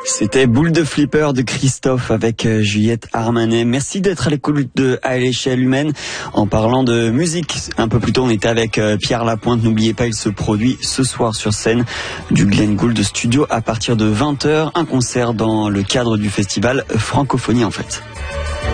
C'était Boule de Flipper de Christophe avec Juliette Armanet. Merci d'être à l'écoute de À l'échelle humaine. En parlant de musique, un peu plus tôt, on était avec Pierre Lapointe. N'oubliez pas, il se produit ce soir sur scène du Glenn Gould Studio à partir de 20h. Un concert dans le cadre du festival Francophonie en fait.